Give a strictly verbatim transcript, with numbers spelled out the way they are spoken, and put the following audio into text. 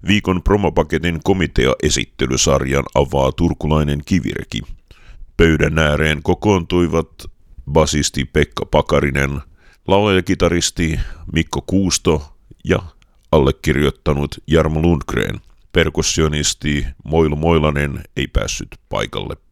Viikon promopaketin komitea-esittelysarjan avaa turkulainen Kivireki. Pöydän ääreen kokoontuivat basisti Pekka Pakarinen, laulajakitaristi Mikko Kuusto ja allekirjoittanut Jarmo Lundgren. Perkussionisti Moilu Moilanen ei päässyt paikalle.